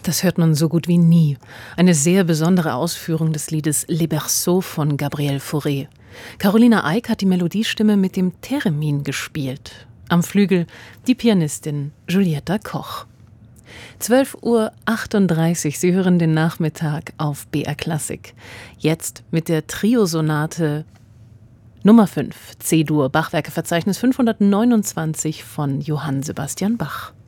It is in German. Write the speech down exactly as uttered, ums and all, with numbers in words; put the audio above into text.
Das hört man so gut wie nie. Eine sehr besondere Ausführung des Liedes Les Berceaux von Gabriel Fauré. Carolina Eick hat die Melodiestimme mit dem Theremin gespielt. Am Flügel die Pianistin Giulietta Koch. zwölf Uhr achtunddreißig, Sie hören den Nachmittag auf B R Klassik. Jetzt mit der Triosonate Nummer fünf, C-Dur, Bachwerkeverzeichnis fünfhundertneunundzwanzig von Johann Sebastian Bach.